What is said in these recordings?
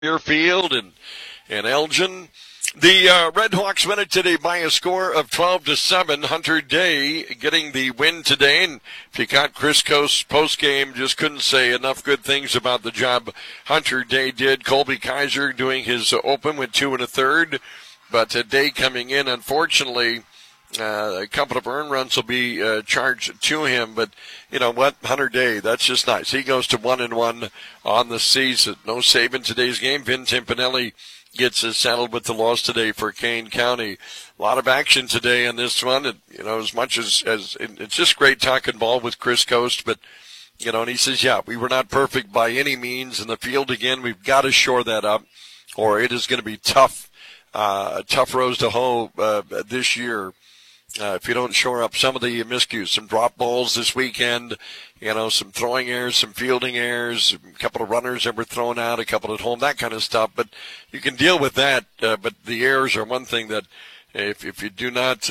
Deerfield and Elgin. The Red Hawks win it today by a score of 12-7. Hunter Day getting the win today. And if you caught Chris Coast's postgame, just couldn't say enough good things about the job Hunter Day did. Colby Kaiser doing his open with 2 1/3. But Day coming in, unfortunately, a couple of earned runs will be charged to him. But you know what? Hunter Day, that's just nice. He goes to 1-1 on the season. No save in today's game. Vin Timpanelli gets settled with the loss today for Kane County. A lot of action today in this one. And, you know, as much as it's just great talking ball with Chris Coast, but, you know, and he says, yeah, we were not perfect by any means in the field again. We've got to shore that up, or it is going to be tough rows to hoe this year. If you don't shore up some of the miscues, some drop balls this weekend, you know, some throwing errors, some fielding errors, a couple of runners that were thrown out, a couple at home, that kind of stuff. But you can deal with that. But the errors are one thing that if you do not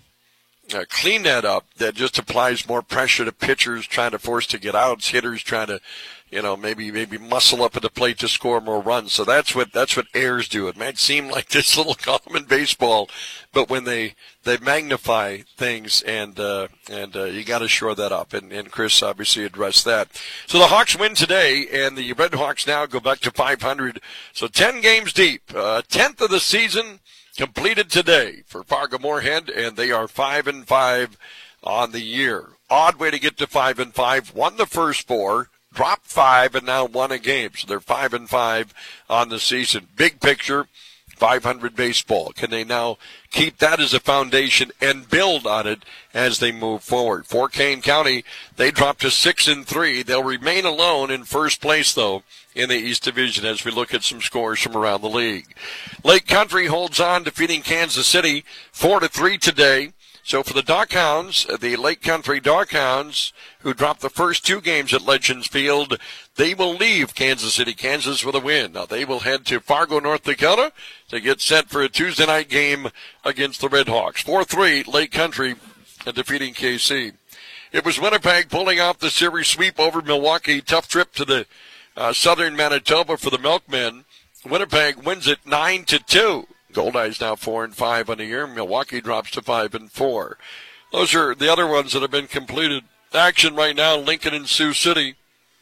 clean that up, that just applies more pressure to pitchers trying to force to get outs, hitters trying to, you know, maybe muscle up at the plate to score more runs. So that's what errors do. It might seem like this little common baseball, but when they magnify things and you got to shore that up. And Chris obviously addressed that. So the Hawks win today, and the Red Hawks now go back to 500. So 10 games deep, 10th of the season completed today for Fargo-Moorhead, and they are 5-5 on the year. Odd way to get to 5-5. Won the first 4. Dropped 5 and now won a game. So they're 5-5 on the season. Big picture, 500 baseball. Can they now keep that as a foundation and build on it as they move forward? For Kane County, they dropped to 6-3. They'll remain alone in first place, though, in the East Division as we look at some scores from around the league. Lake Country holds on, defeating Kansas City 4-3 today. So for the Darkhounds, the Lake Country Darkhounds, who dropped the first 2 games at Legends Field, they will leave Kansas City, Kansas with a win. Now they will head to Fargo, North Dakota to get set for a Tuesday night game against the Red Hawks. 4-3, Lake Country defeating KC. It was Winnipeg pulling off the series sweep over Milwaukee. Tough trip to the southern Manitoba for the Milkmen. Winnipeg wins it 9-2. Goldeyes now 4-5 on the year. Milwaukee drops to 5-4. Those are the other ones that have been completed. Action right now, Lincoln and Sioux City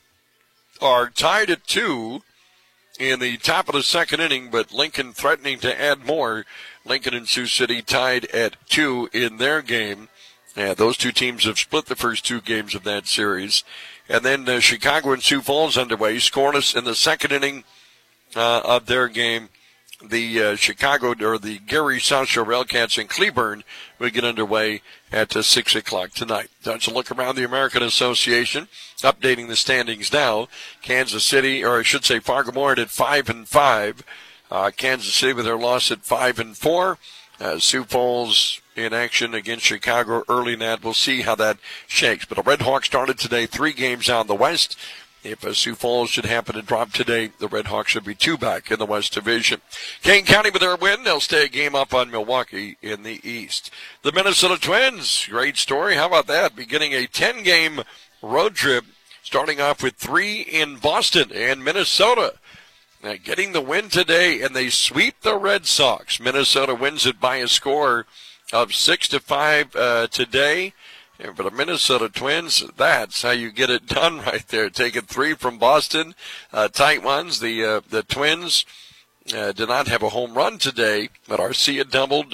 are tied at 2 in the top of the second inning, but Lincoln threatening to add more. Lincoln and Sioux City tied at 2 in their game. And those two teams have split the first 2 games of that series. And then Chicago and Sioux Falls underway, scoreless in the second inning of their game. The Chicago, or the Gary South Shore Railcats in Cleburne will get underway at 6 o'clock tonight. That's a look around the American Association, updating the standings now. Kansas City, or I should say Fargo-Moorhead at 5-5. Kansas City with their loss at 5-4. Sioux Falls in action against Chicago early in that. We'll see how that shakes. But the Red Hawks started today 3 games out in the West. If Sioux Falls should happen to drop today, the Red Hawks should be 2 back in the West Division. Kane County with their win, they'll stay a game up on Milwaukee in the East. The Minnesota Twins, great story. How about that? Beginning a 10-game road trip, starting off with 3 in Boston and Minnesota. Now getting the win today, and they sweep the Red Sox. Minnesota wins it by a score of 6-5 today. And for the Minnesota Twins, that's how you get it done right there. Taking 3 from Boston, tight ones. The Twins did not have a home run today, but Arcia doubled.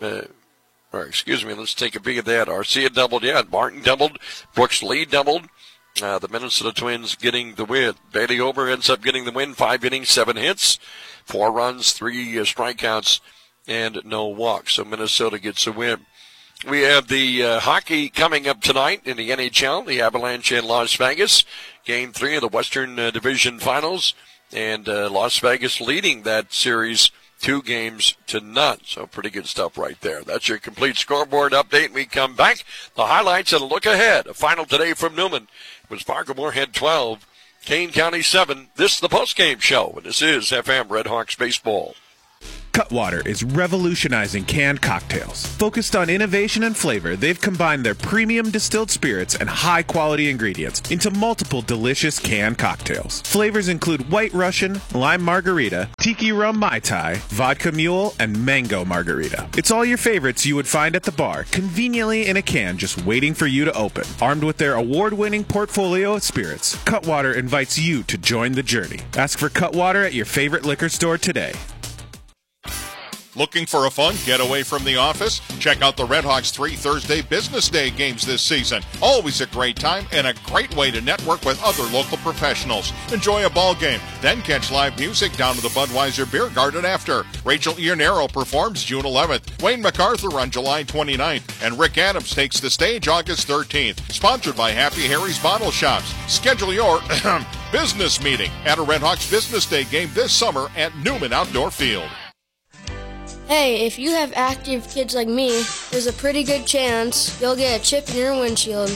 Let's take a peek at that. Arcia doubled, Martin doubled. Brooks Lee doubled. The Minnesota Twins getting the win. Bailey Ober ends up getting the win. 5 innings, 7 hits, 4 runs, 3 strikeouts, and no walks. So Minnesota gets a win. We have the hockey coming up tonight in the NHL, the Avalanche in Las Vegas. Game 3 of the Western Division Finals, and Las Vegas leading that series 2-0. So pretty good stuff right there. That's your complete scoreboard update. We come back. The highlights and a look ahead. A final today from Newman. It was Fargo-Moorhead 12, Kane County 7. This is the postgame show, and this is FM Red Hawks Baseball. Cutwater is revolutionizing canned cocktails. Focused on innovation and flavor, they've combined their premium distilled spirits and high-quality ingredients into multiple delicious canned cocktails. Flavors include White Russian, Lime Margarita, Tiki Rum Mai Tai, Vodka Mule, and Mango Margarita. It's all your favorites you would find at the bar, conveniently in a can just waiting for you to open. Armed with their award-winning portfolio of spirits, Cutwater invites you to join the journey. Ask for Cutwater at your favorite liquor store today. Looking for a fun getaway from the office? Check out the Redhawks 3 Thursday Business Day games this season. Always a great time and a great way to network with other local professionals. Enjoy a ball game, then catch live music down to the Budweiser Beer Garden after. Rachel Iannero performs June 11th, Wayne MacArthur on July 29th, and Rick Adams takes the stage August 13th. Sponsored by Happy Harry's Bottle Shops. Schedule your business meeting at a Redhawks Business Day game this summer at Newman Outdoor Field. Hey, if you have active kids like me, there's a pretty good chance you'll get a chip in your windshield.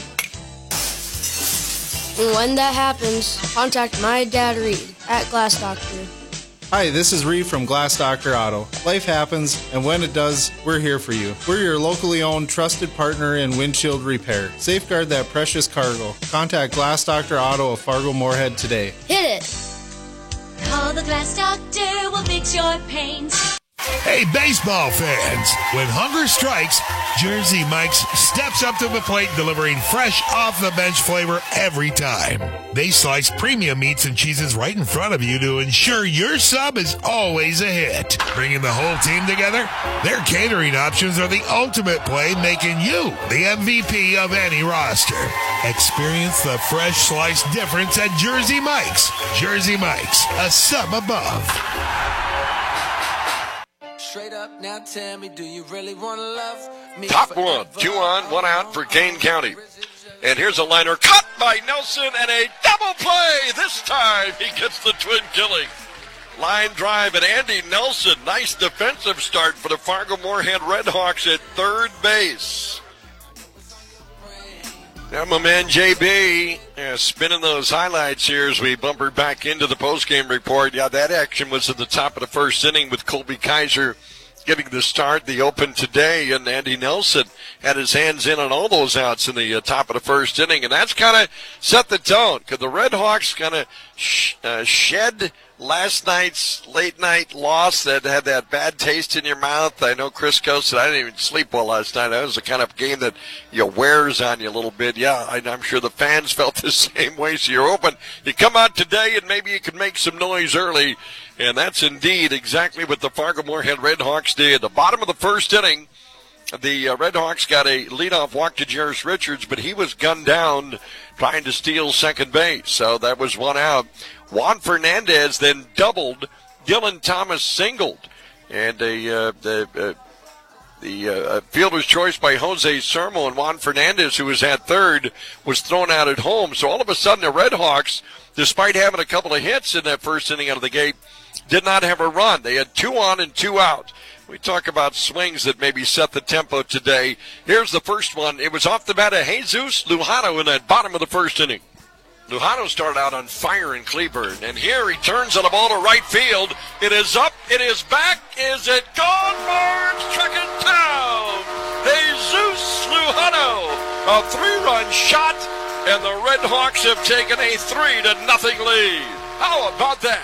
And when that happens, contact my dad Reed at Glass Doctor. Hi, this is Reed from Glass Doctor Auto. Life happens, and when it does, we're here for you. We're your locally owned, trusted partner in windshield repair. Safeguard that precious cargo. Contact Glass Doctor Auto of Fargo Moorhead today. Hit it! Call the Glass Doctor, we'll fix your paint. Hey, baseball fans, when hunger strikes, Jersey Mike's steps up to the plate delivering fresh off-the-bench flavor every time. They slice premium meats and cheeses right in front of you to ensure your sub is always a hit. Bringing the whole team together, their catering options are the ultimate play, making you the MVP of any roster. Experience the fresh slice difference at Jersey Mike's. Jersey Mike's, a sub above. Straight up, now tell me, do you really want to love me? Top one, 2 on, 1 out for Kane County. And here's a liner cut by Nelson and a double play. This time he gets the twin killing. Line drive and Andy Nelson. Nice defensive start for the Fargo Moorhead Redhawks at third base. Now my man JB spinning those highlights here as we bumper back into the postgame report. Yeah, that action was at the top of the first inning with Colby Kaiser getting the start, the open today, and Andy Nelson had his hands in on all those outs in the top of the first inning, and that's kind of set the tone because the Redhawks kind of shed last night's late-night loss that had that bad taste in your mouth. I know Chris Coe said, I didn't even sleep well last night. That was the kind of game that wears on you a little bit. Yeah, I'm sure the fans felt the same way. So you're open. You come out today, and maybe you can make some noise early. And that's indeed exactly what the Fargo Moorhead Redhawks did. The bottom of the first inning, the Redhawks got a leadoff walk to Jarris Richards, but he was gunned down trying to steal second base. So that was 1 out. Juan Fernandez then doubled. Dylan Thomas singled. And the fielder's choice by Jose Sermo, and Juan Fernandez, who was at third, was thrown out at home. So all of a sudden the Redhawks, despite having a couple of hits in that first inning out of the gate, did not have a run. They had 2 on and 2 out. We talk about swings that maybe set the tempo today. Here's the first one. It was off the bat of Jesus Lujano in that bottom of the first inning. Lujano started out on fire in Cleburne, and here he turns on the ball to right field. It is up, it is back, is it gone? Barnes struck it down. Jesus Lujano, a 3-run shot, and the Redhawks have taken a 3-0 lead. How about that?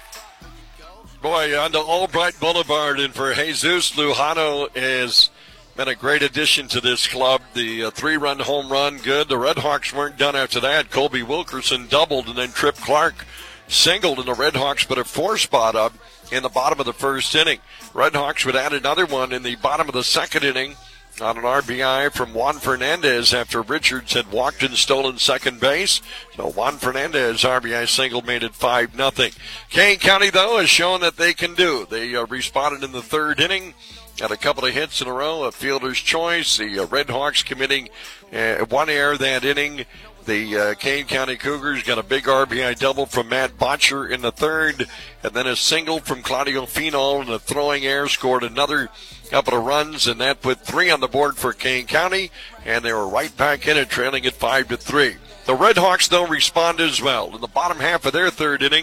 Boy, on to Albright Boulevard, and for Jesus Lujano has been a great addition to this club. The 3-run home run, good. The Redhawks weren't done after that. Colby Wilkerson doubled, and then Trip Clark singled, and the Redhawks put a 4 spot up in the bottom of the first inning. Redhawks would add another one in the bottom of the second inning on an RBI from Juan Fernandez after Richards had walked and stolen second base. So Juan Fernandez RBI single made it 5-0. Kane County, though, has shown that they can do. They responded in the third inning. Got a couple of hits in a row, a fielder's choice. The Redhawks committing 1 error that inning. The Kane County Cougars got a big RBI double from Matt Botcher in the third, and then a single from Claudio Finol, and a throwing error scored another couple of runs, and that put 3 on the board for Kane County, and they were right back in it, trailing at 5-3. The Redhawks, though, responded as well. In the bottom half of their third inning,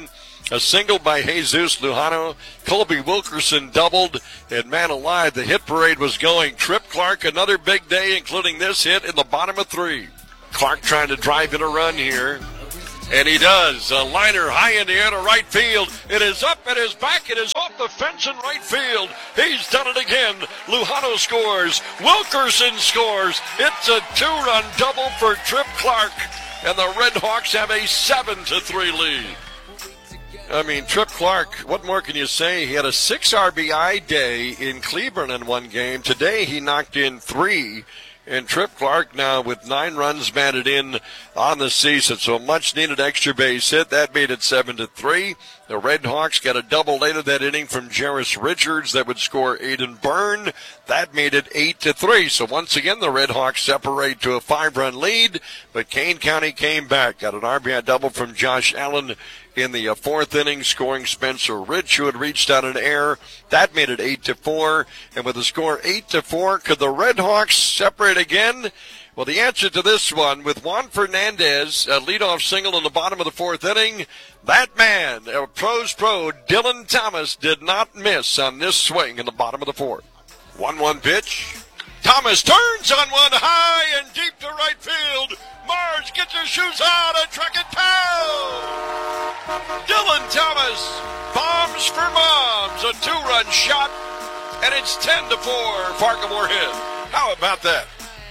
A single by Jesus Lujano. Colby Wilkerson doubled. And man alive, the hit parade was going. Trip Clark, another big day, including this hit in the bottom of 3. Clark trying to drive in a run here. And he does. A liner high in the air to right field. It is up, it is back, it is off the fence in right field. He's done it again. Lujano scores. Wilkerson scores. It's a 2-run double for Trip Clark. And the Red Hawks have a 7-3 lead. I mean, Trip Clark, what more can you say? He had a 6 RBI day in Cleburne in one game. Today he knocked in 3. And Trip Clark now with 9 runs batted in on the season. So much needed extra base hit. That made it 7-3. The Red Hawks got a double later that inning from Jarris Richards that would score Aiden Byrne. That made it 8-3. So once again, the Red Hawks separate to a 5-run lead. But Kane County came back. Got an RBI double from Josh Allen in the 4th inning, scoring Spencer Rich, who had reached out an error. That made it 8-4. And with the score 8-4, could the Red Hawks separate again? Well, the answer to this one, with Juan Fernandez, a leadoff single in the bottom of the 4th inning, that man, a pro's pro, Dylan Thomas, did not miss on this swing in the bottom of the 4th. 1-1 pitch. Thomas turns on one high and deep to right field. Mars gets his shoes out and track it down. Dylan Thomas bombs for moms, a 2-run shot, and it's 10-4. Fargo Moorhead. How about that?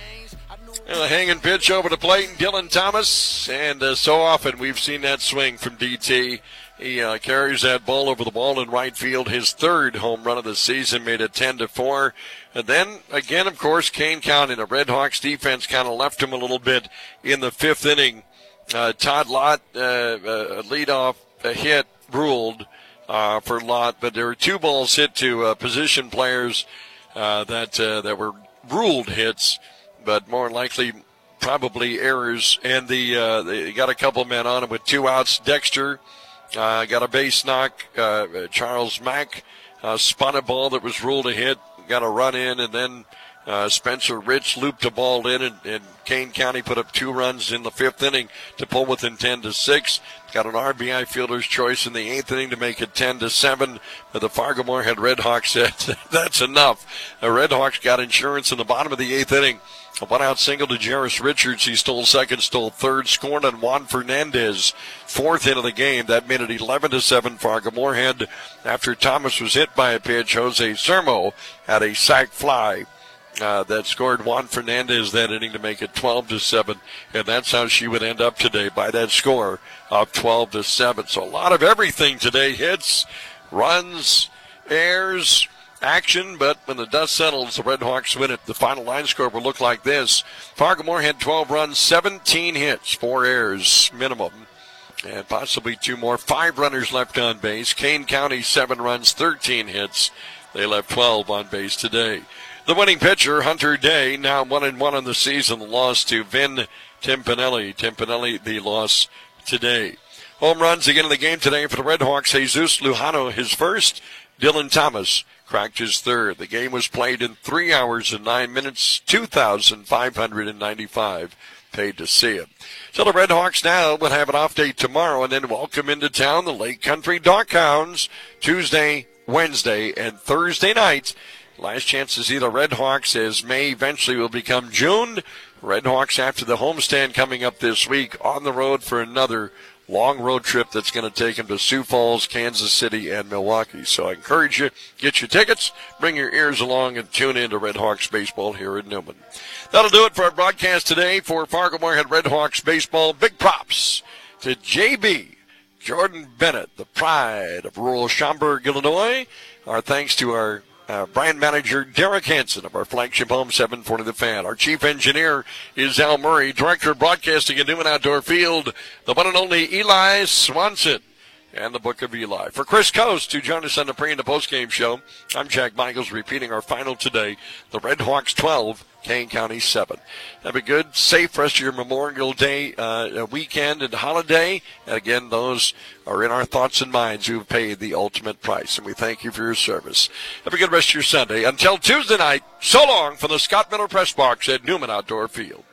A hanging pitch over the plate, and Dylan Thomas, and so often we've seen that swing from DT. He carries that ball over the ball in right field. His 3rd home run of the season made it 10-4. And then, again, of course, Kane County, the Red Hawks defense kind of left him a little bit in the 5th inning. Todd Lott, a leadoff hit ruled for Lott, but there were 2 balls hit to position players that were ruled hits, but more likely probably errors. And they got a couple men on him with 2 outs. Dexter got a base knock. Charles Mack spun a ball that was ruled a hit, got a run in, and then Spencer Rich looped a ball in, and Kane County put up 2 runs in the 5th inning to pull within 10-6. Got an RBI fielder's choice in the 8th inning to make it 10-7. But the Fargo Moorhead Red Hawks said, that's enough. The Red Hawks got insurance in the bottom of the 8th inning. A 1-out single to Jarris Richards. He stole 2nd, stole 3rd, scored on Juan Fernandez. 4th hit of the game. That made it 11-7 Fargo Moorhead. After Thomas was hit by a pitch, Jose Sermo had a sac fly that scored Juan Fernandez that inning to make it 12-7. And that's how she would end up today, by that score of 12-7. So a lot of everything today. Hits, runs, errors, action, but when the dust settles, the Red Hawks win it. The final line score will look like this. Fargo Moorhead 12 runs, 17 hits, 4 errors minimum, and possibly 2 more. 5 runners left on base. Kane County 7 runs, 13 hits. They left 12 on base today. The winning pitcher, Hunter Day, now 1-1 on the season. The loss to Vin Timpanelli. Timpanelli, the loss today. Home runs again in the game today for the Red Hawks. Jesus Lujano, his first. Dylan Thomas cracked his 3rd. The game was played in 3 hours and 9 minutes, 2,595 paid to see it. So the Red Hawks now will have an off day tomorrow and then welcome into town the Lake Country Darkhounds Tuesday, Wednesday, and Thursday night. Last chance to see the Red Hawks as May eventually will become June. Red Hawks after the homestand coming up this week on the road for another long road trip that's going to take them to Sioux Falls, Kansas City, and Milwaukee. So I encourage you, get your tickets, bring your ears along, and tune in to Red Hawks baseball here in Newman. That'll do it for our broadcast today for Fargo Moorhead Red Hawks baseball. Big props to JB Jordan Bennett, the pride of rural Schaumburg, Illinois. Our thanks to our brand manager, Derek Hansen of our flagship home, 740 The Fan. Our chief engineer is Al Murray. Director of broadcasting at Newman Outdoor Field, the one and only Eli Swanson, and the Book of Eli. For Chris Coast, who joined us on the pre- and the post-game show, I'm Jack Michaels, repeating our final today, the Red Hawks 12, Kane County 7. Have a good, safe rest of your Memorial Day weekend and holiday. And again, those are in our thoughts and minds who have paid the ultimate price, and we thank you for your service. Have a good rest of your Sunday. Until Tuesday night, so long from the Scott Miller Press Box at Newman Outdoor Field.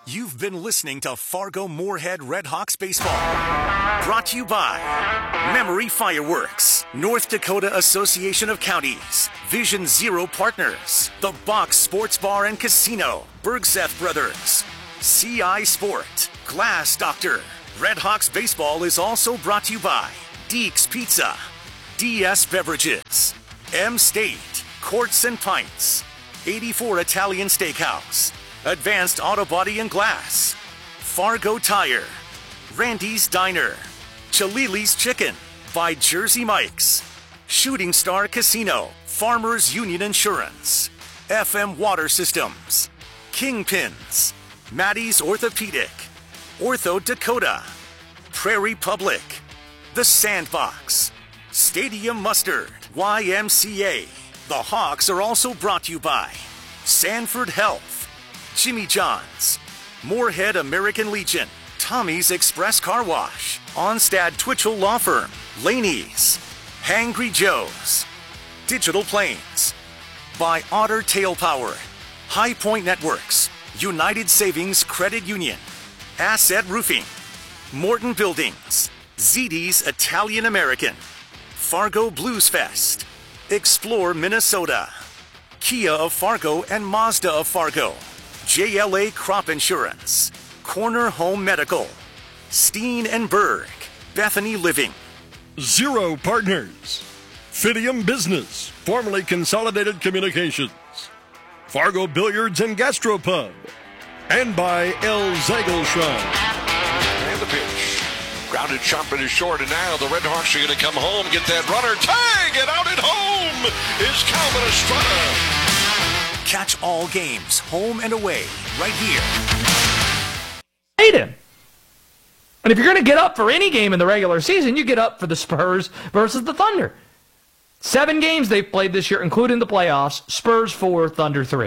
You've been listening to Fargo Moorhead Redhawks Baseball. Brought to you by Memory Fireworks, North Dakota Association of Counties, Vision Zero Partners, The Box Sports Bar and Casino, Bergseth Brothers, CI Sport, Glass Doctor. Redhawks Baseball is also brought to you by Deeks Pizza, DS Beverages, M State, Quartz and Pints, 84 Italian Steakhouse, Advanced Auto Body and Glass, Fargo Tire, Randy's Diner, Chalili's Chicken, by Jersey Mike's, Shooting Star Casino, Farmers Union Insurance, FM Water Systems, Kingpins, Maddie's Orthopedic, Ortho Dakota, Prairie Public, The Sandbox, Stadium Mustard, YMCA. The Hawks are also brought to you by Sanford Health, Jimmy John's, Moorhead American Legion, Tommy's Express Car Wash, Onstad Twitchell Law Firm, Laney's, Hangry Joe's, Digital Planes, by Otter Tail Power, High Point Networks, United Savings Credit Union, Asset Roofing, Morton Buildings, ZD's Italian American, Fargo Blues Fest, Explore Minnesota, Kia of Fargo and Mazda of Fargo, JLA Crop Insurance, Corner Home Medical, Steen and Berg, Bethany Living, Zero Partners, Fidium Business, formerly Consolidated Communications, Fargo Billiards and Gastropub, and by El Zagelshon. And the pitch. Grounded sharp and is short, and now the Redhawks are going to come home, get that runner, tag, and out at home is Calvin Estrada. Catch all games, home and away, right here. Hate him. And if you're going to get up for any game in the regular season, you get up for the Spurs versus the Thunder. 7 games they've played this year, including the playoffs. Spurs 4, Thunder 3.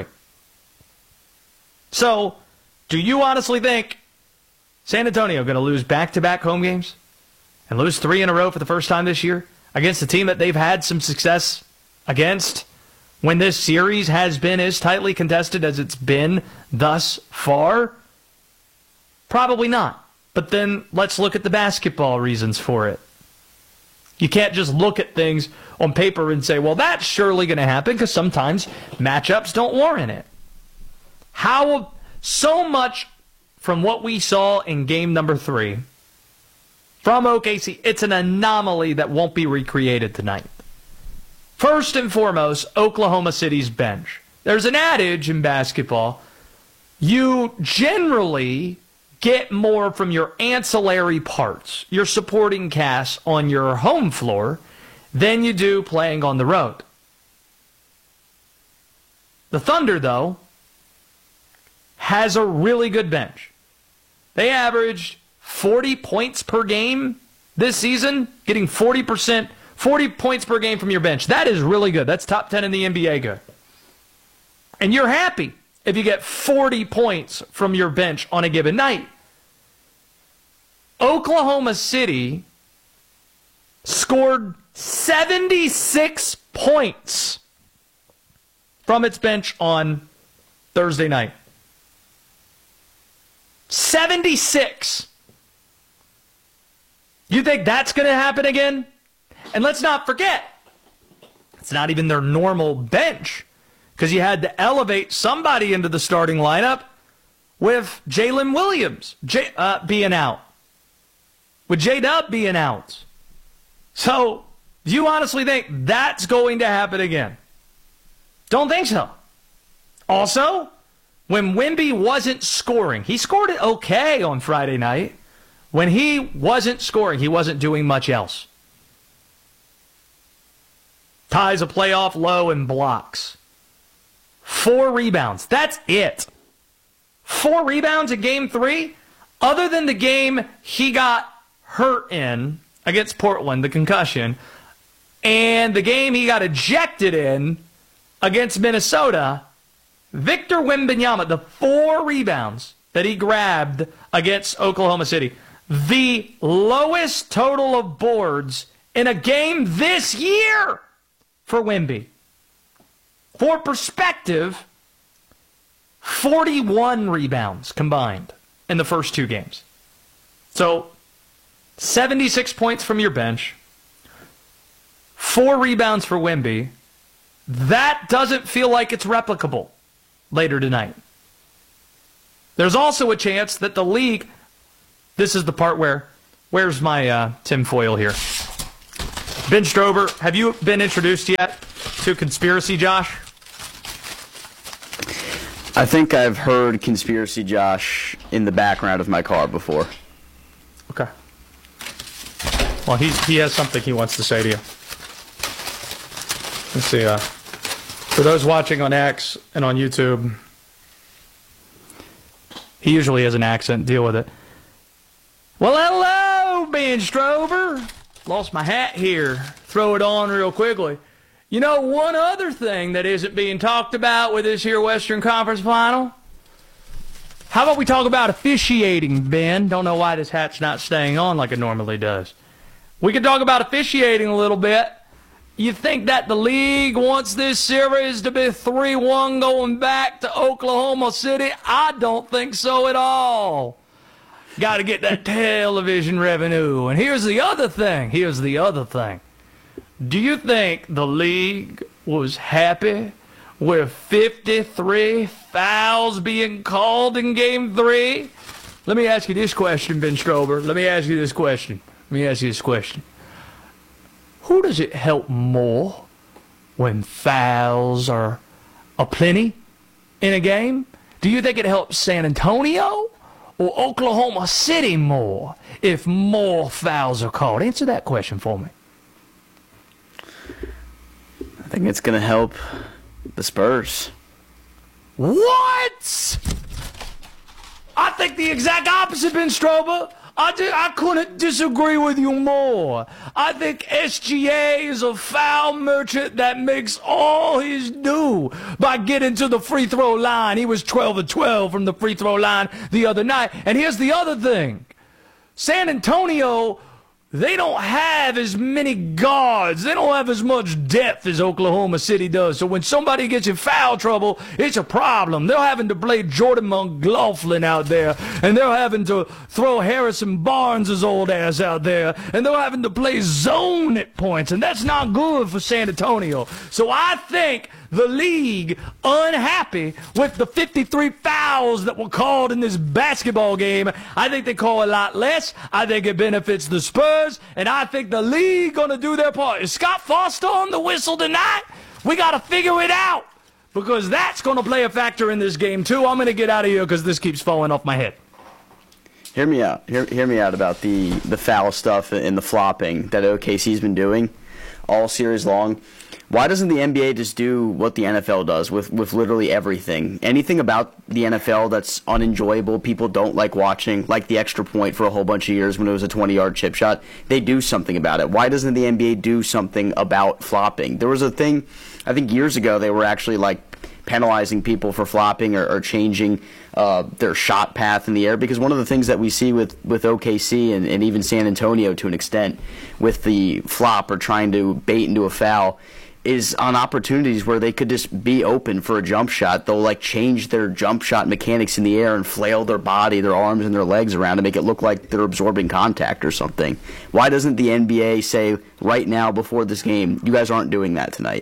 So, do you honestly think San Antonio going to lose back-to-back home games and lose 3 in a row for the first time this year against a team that they've had some success against when this series has been as tightly contested as it's been thus far? Probably not. But then let's look at the basketball reasons for it. You can't just look at things on paper and say, well, that's surely going to happen, because sometimes matchups don't warrant it. How so much from what we saw in game number 3 from OKC, it's an anomaly that won't be recreated tonight. First and foremost, Oklahoma City's bench. There's an adage in basketball. You generally get more from your ancillary parts, your supporting cast on your home floor, than you do playing on the road. The Thunder, though, has a really good bench. They averaged 40 points per game this season, getting 40 points per game from your bench. That is really good. That's top 10 in the NBA good. And you're happy if you get 40 points from your bench on a given night. Oklahoma City scored 76 points from its bench on Thursday night. 76. You think that's going to happen again? And let's not forget, it's not even their normal bench, because you had to elevate somebody into the starting lineup with Jalen Williams being out, with J-Dub being out. So, do you honestly think that's going to happen again? Don't think so. Also, when Wemby wasn't scoring, he scored it okay on Friday night. When he wasn't scoring, he wasn't doing much else. Ties a playoff low in blocks. 4 rebounds. That's it. 4 rebounds in game 3? Other than the game he got hurt in against Portland, the concussion, and the game he got ejected in against Minnesota, Victor Wembanyama, the 4 rebounds that he grabbed against Oklahoma City, the lowest total of boards in a game this year for Wemby. For perspective, 41 rebounds combined in the first 2 games. So 76 points from your bench, 4 rebounds for Wemby. That doesn't feel like it's replicable later tonight. There's also a chance that the league, this is the part where's my tinfoil here? Ben Strober, have you been introduced yet to Conspiracy Josh? I think I've heard Conspiracy Josh in the background of my car before. Okay. Well, he has something he wants to say to you. Let's see. For those watching on X and on YouTube, he usually has an accent. Deal with it. Well, hello, Ben Strober. Lost my hat here. Throw it on real quickly. You know, one other thing that isn't being talked about with this here Western Conference final? How about we talk about officiating, Ben? Don't know why this hat's not staying on like it normally does. We could talk about officiating a little bit. You think that the league wants this series to be 3-1 going back to Oklahoma City? I don't think so at all. Got to get that television revenue. And here's the other thing. Do you think the league was happy with 53 fouls being called in Game 3? Let me ask you this question, Ben Strober. Let me ask you this question. Who does it help more when fouls are aplenty in a game? Do you think it helps San Antonio or Oklahoma City more if more fouls are called? Answer that question for me. I think it's going to help the Spurs. What? I think the exact opposite, Ben Strober. I couldn't disagree with you more. I think SGA is a foul merchant that makes all his due by getting to the free throw line. He was 12 of 12 from the free throw line the other night. And here's the other thing. San Antonio, they don't have as many guards. They don't have as much depth as Oklahoma City does. So when somebody gets in foul trouble, it's a problem. They're having to play Jordan McLaughlin out there, and they're having to throw Harrison Barnes' old ass out there, and they're having to play zone at points, and that's not good for San Antonio. So I think the league, unhappy with the 53 fouls that were called in this basketball game, I think they call a lot less. I think it benefits the Spurs, and I think the league going to do their part. Is Scott Foster on the whistle tonight? We got to figure it out, because that's going to play a factor in this game too. I'm going to get out of here because this keeps falling off my head. Hear me out. Hear me out about the foul stuff and the flopping that OKC's been doing all series long. Why doesn't the NBA just do what the NFL does with literally everything? Anything about the NFL that's unenjoyable, people don't like watching, like the extra point for a whole bunch of years when it was a 20-yard chip shot, they do something about it. Why doesn't the NBA do something about flopping? There was a thing, I think years ago, they were actually like penalizing people for flopping or changing their shot path in the air, because one of the things that we see with OKC and even San Antonio to an extent with the flop or trying to bait into a foul is on opportunities where they could just be open for a jump shot. They'll like change their jump shot mechanics in the air and flail their body, their arms and their legs around to make it look like they're absorbing contact or something. Why doesn't the NBA say right now before this game, you guys aren't doing that tonight?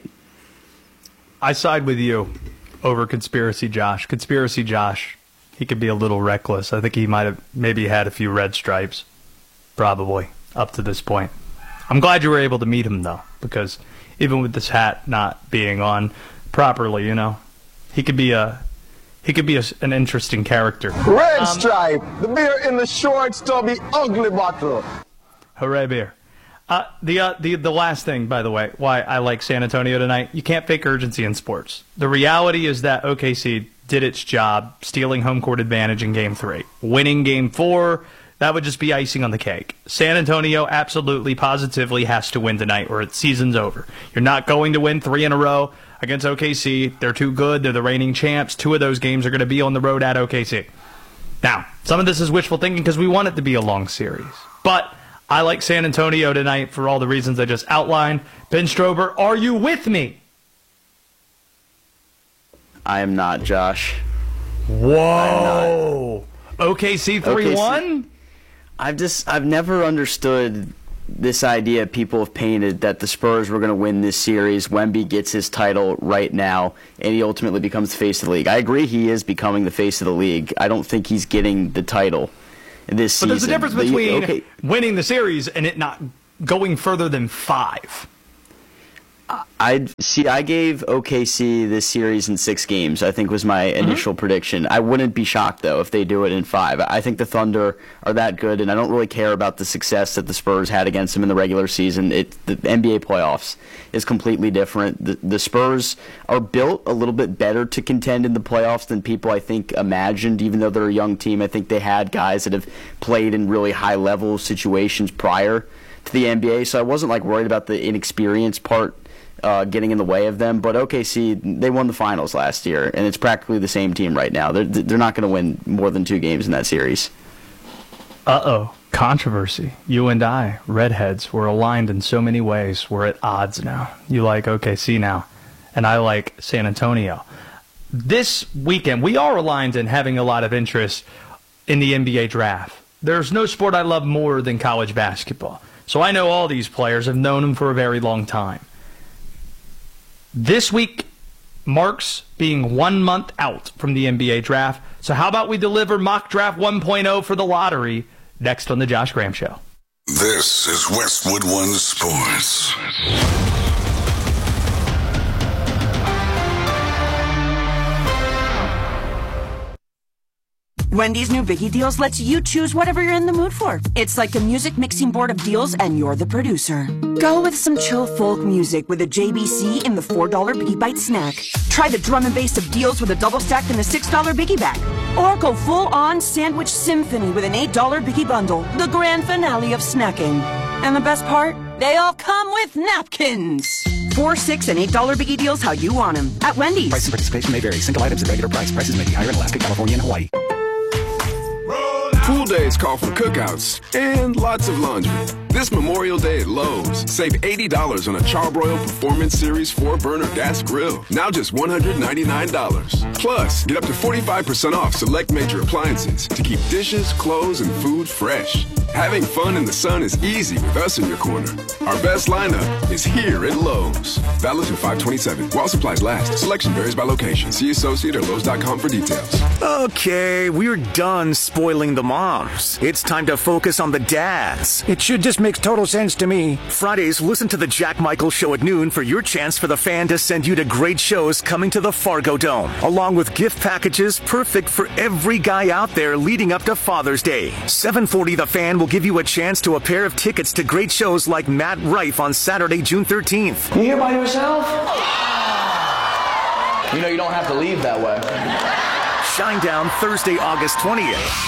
I side with you over Conspiracy Josh. Conspiracy Josh, he could be a little reckless. I think he might have maybe had a few red stripes, probably, up to this point. I'm glad you were able to meet him, though, because even with this hat not being on properly, you know, he could be an interesting character. Red stripe, the beer in the short, stubby, ugly bottle. Hooray, beer. The last thing, by the way, why I like San Antonio tonight, you can't fake urgency in sports. The reality is that OKC did its job, stealing home court advantage in Game 3. Winning Game 4, that would just be icing on the cake. San Antonio absolutely, positively has to win tonight or its season's over. You're not going to win 3 in a row against OKC. They're too good. They're the reigning champs. 2 of those games are going to be on the road at OKC. Now, some of this is wishful thinking because we want it to be a long series. But I like San Antonio tonight for all the reasons I just outlined. Ben Strober, are you with me? I am not, Josh. Whoa. OKC 3-1? I've never understood this idea people have painted that the Spurs were going to win this series. Wemby gets his title right now, and he ultimately becomes the face of the league. I agree he is becoming the face of the league. I don't think he's getting the title this season. But there's a difference between winning the series and it not going further than 5. I gave OKC this series in 6 games, I think was my initial prediction. I wouldn't be shocked, though, if they do it in 5. I think the Thunder are that good, and I don't really care about the success that the Spurs had against them in the regular season. The NBA playoffs is completely different. The Spurs are built a little bit better to contend in the playoffs than people, I think, imagined. Even though they're a young team, I think they had guys that have played in really high-level situations prior to the NBA, so I wasn't worried about the inexperience part getting in the way of them. But OKC, they won the finals last year, and it's practically the same team right now. They're not going to win more than 2 games in that series. Uh-oh. Controversy. You and I, redheads, we're aligned in so many ways. We're at odds now. You like OKC now, and I like San Antonio. This weekend, we are aligned in having a lot of interest in the NBA draft. There's no sport I love more than college basketball. So I know all these players. I've known them for a very long time. This week marks being 1 month out from the NBA draft. So how about we deliver Mock Draft 1.0 for the lottery next on the Josh Graham Show. This is Westwood One Sports. Wendy's new Biggie Deals lets you choose whatever you're in the mood for. It's like a music mixing board of deals, and you're the producer. Go with some chill folk music with a JBC in the $4 Biggie Bite snack. Try the drum and bass of deals with a double stack in the $6 Biggie bag. Or go full-on sandwich symphony with an $8 Biggie bundle, the grand finale of snacking. And the best part? They all come with napkins. $4, $6, and $8 Biggie Deals how you want them at Wendy's. Price and participation may vary. Single items at regular price. Prices may be higher in Alaska, California, and Hawaii. Pool days call for cookouts and lots of laundry. This Memorial Day at Lowe's, save $80 on a Charbroil Performance Series 4-burner gas grill. Now just $199. Plus, get up to 45% off select major appliances to keep dishes, clothes, and food fresh. Having fun in the sun is easy with us in your corner. Our best lineup is here at Lowe's. Valid through 5/27. While supplies last. Selection varies by location. See associate or Lowe's.com for details. Okay, we're done spoiling the moms. It's time to focus on the dads. It should just makes total sense to me. Fridays, listen to the Jack Michael Show at noon for your chance for the Fan to send you to great shows coming to the Fargo Dome, along with gift packages perfect for every guy out there leading up to Father's Day. 740 The Fan will give you a chance to a pair of tickets to great shows like Matt Rife on Saturday, June 13th. You here by yourself? You know you don't have to leave that way. Shinedown Thursday, August 20th.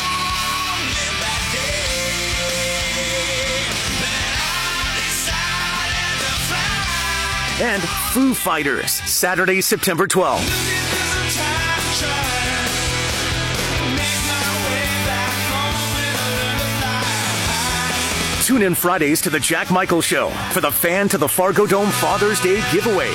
And Foo Fighters, Saturday, September 12th. Tune in Fridays to the Jack Michael Show for the Fan to the Fargo Dome Father's Day giveaway.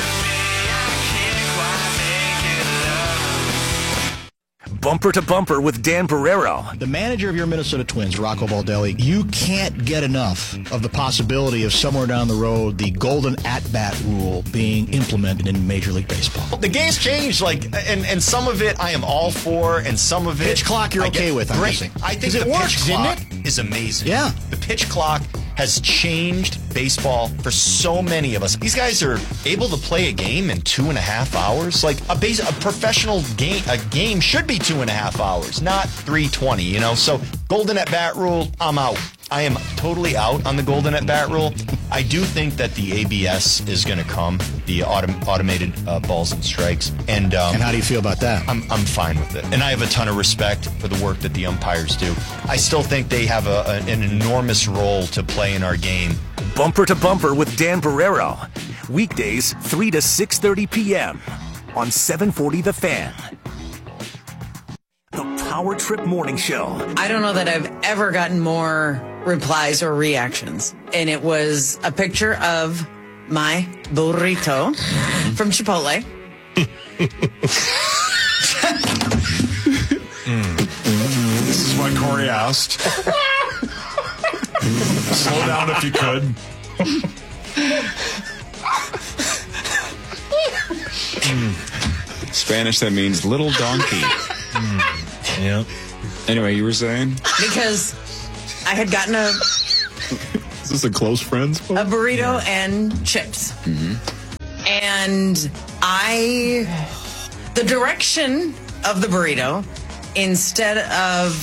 Bumper to Bumper with Dan Barrero. The manager of your Minnesota Twins, Rocco Baldelli, you can't get enough of the possibility of somewhere down the road the golden at-bat rule being implemented in Major League Baseball. The game's changed, and some of it I am all for, and some of it... Pitch clock you're okay with, I'm guessing. I think the pitch clock is amazing. Yeah. The pitch clock has changed baseball for so many of us. These guys are able to play a game in 2.5 hours. Like a professional game, a game should be 2.5 hours, not 3:20. You know, so golden at bat rule, I'm out. I am totally out on the golden at bat rule. I do think that the ABS is going to come, the automated balls and strikes. And how do you feel about that? I'm fine with it. And I have a ton of respect for the work that the umpires do. I still think they have an enormous role to play in our game. Bumper to Bumper with Dan Barrero. Weekdays, 3 to 6:30 p.m. on 740 The Fan. The Power Trip Morning Show. I don't know that I've ever gotten more replies or reactions. And it was a picture of my burrito from Chipotle. This is what Corey asked. Slow down if you could. Spanish, that means little donkey. Yeah. Anyway, you were saying? Because I had gotten a Is this a close friends? a burrito and chips. And the direction of the burrito, instead of...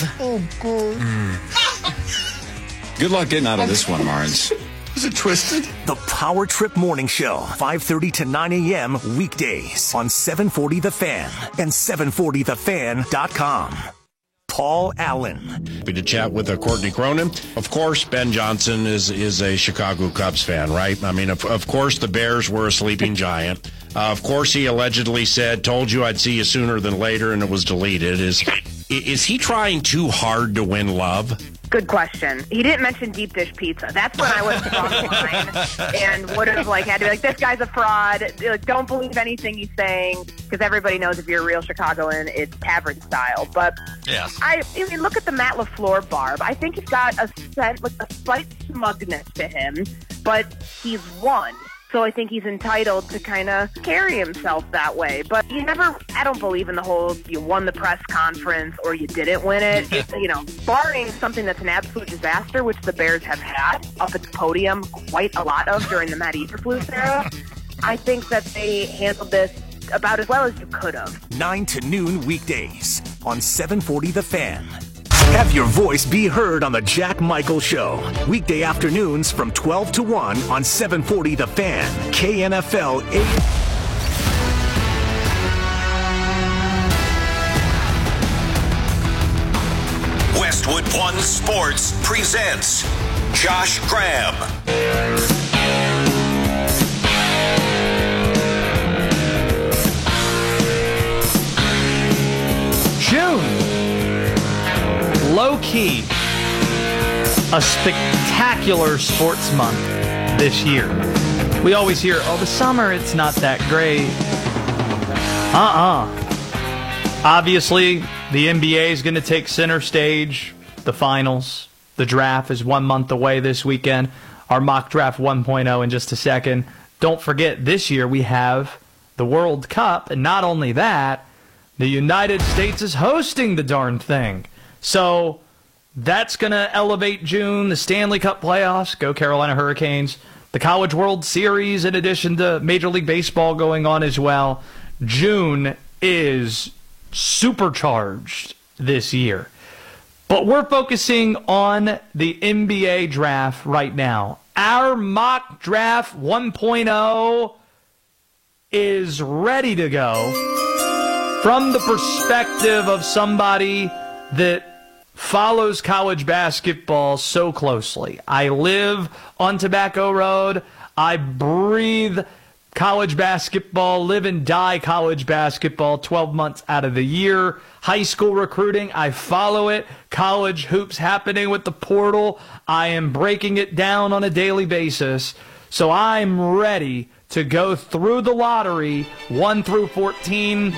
Good luck getting out of this one, Marnes. Is it twisted? The Power Trip Morning Show, 5:30 to 9 a.m. weekdays on 740 The Fan and 740thefan.com. Paul Allen. Happy to chat with Courtney Cronin. Of course, Ben Johnson is a Chicago Cubs fan, right? I mean, of course, the Bears were a sleeping giant. Of course, he allegedly said, "Told you I'd see you sooner than later," and it was deleted. Is he trying too hard to win love? Good question. He didn't mention deep dish pizza. That's when I would have crossed the line and would have had to be like, this guy's a fraud. Don't believe anything he's saying, because everybody knows if you're a real Chicagoan, it's tavern style. But yes. I mean, look at the Matt LaFleur barb. I think he's got a slight smugness to him, but he's won. So I think he's entitled to kind of carry himself that way. But I don't believe in the whole you won the press conference or you didn't win it. Barring something that's an absolute disaster, which the Bears have had up at the podium quite a lot of during the Matt Eberflus era, I think that they handled this about as well as you could have. 9 to noon weekdays on 740 The Fan. Have your voice be heard on the Jack Michael Show. Weekday afternoons from 12 to 1 on 740 The Fan. KNFL 8. Westwood One Sports presents Josh Graham. June. Low-key, a spectacular sports month this year. We always hear, the summer, it's not that great. Obviously, the NBA is going to take center stage, the finals. The draft is 1 month away this weekend. Our mock draft 1.0 in just a second. Don't forget, this year we have the World Cup, and not only that, the United States is hosting the darn thing. So that's going to elevate June, the Stanley Cup playoffs, go Carolina Hurricanes, the College World Series, in addition to Major League Baseball going on as well. June is supercharged this year. But we're focusing on the NBA draft right now. Our mock draft 1.0 is ready to go from the perspective of somebody that follows college basketball so closely. I live on Tobacco Road. I breathe college basketball, live and die college basketball 12 months out of the year. High school recruiting, I follow it. College hoops happening with the portal, I am breaking it down on a daily basis. So I'm ready to go through the lottery 1 through 14.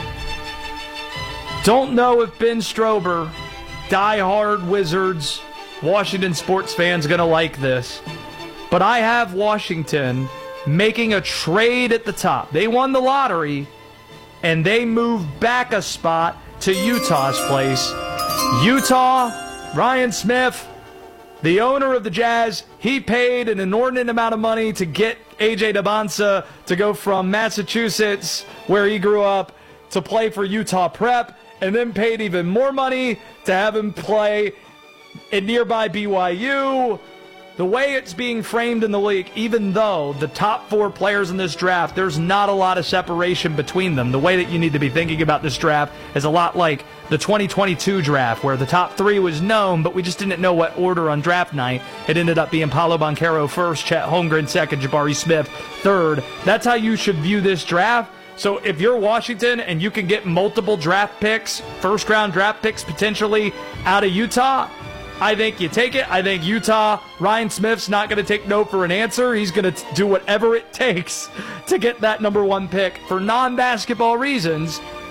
Don't know if Ben Strober, die-hard Wizards, Washington sports fans, going to like this. But I have Washington making a trade at the top. They won the lottery, and they moved back a spot to Utah's place. Utah, Ryan Smith, the owner of the Jazz, he paid an inordinate amount of money to get A.J. Debonsa to go from Massachusetts, where he grew up, to play for Utah Prep, and then paid even more money to have him play in nearby BYU. The way it's being framed in the league, even though the top 4 players in this draft, there's not a lot of separation between them. The way that you need to be thinking about this draft is a lot like the 2022 draft, where the top 3 was known, but we just didn't know what order on draft night. It ended up being Paolo Banchero first, Chet Holmgren second, Jabari Smith third. That's how you should view this draft. So if you're Washington and you can get multiple draft picks, first-round draft picks potentially out of Utah, I think you take it. I think Utah, Ryan Smith's not going to take no for an answer. He's going to do whatever it takes to get that number 1 pick. For non-basketball reasons,